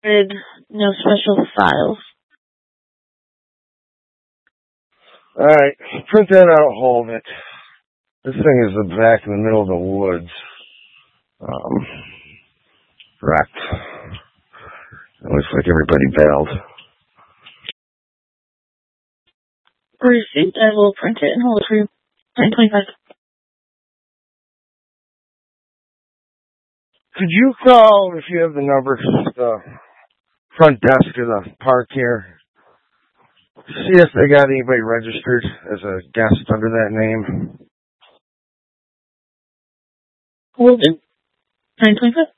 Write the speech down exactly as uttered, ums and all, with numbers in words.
No special files. Alright, print that out, hold it. This thing is back in the middle of the woods. Um, wrecked. It looks like everybody bailed. Received. I will print it and hold it for you. nine twenty-five. Could you call, if you have the number, the front desk of the park here? See if they got anybody registered as a guest under that name. Will do. nine twenty-five.